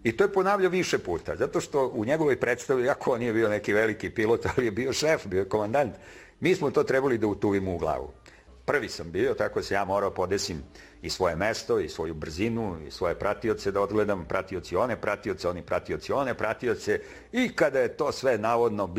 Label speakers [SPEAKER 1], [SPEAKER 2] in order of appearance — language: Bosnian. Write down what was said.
[SPEAKER 1] I to je ponavljao više puta, zato što u njegovoj predstavi, jako on nije bio neki veliki pilot, ali je bio šef, bio je komandant, mi smo to trebali da utuvimo u glavu. Prvi sam bio, tako se ja morao podesim i svoje mesto, i svoju brzinu, i svoje pratioce da odgledam, pratioci one pratioce, oni pratioci one pratioce, i kada je to sve navodno